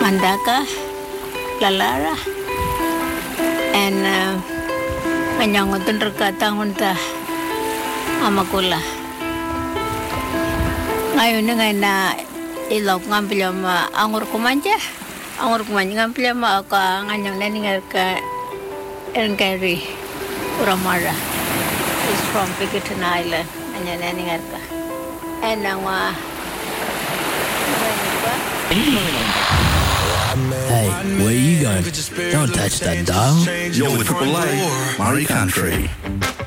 Mandaka, Lalara, and Manyangotan Rakatangunta Amakula. Ngayon na ilok ngampilama angor kumanja ngampilama ka nganyang naningal ka Enkari Uramara is from Pikatan Island nganyang naningal ka and ang Hey, where you going? Don't touch that dial. You're with Triple A, Murray Country.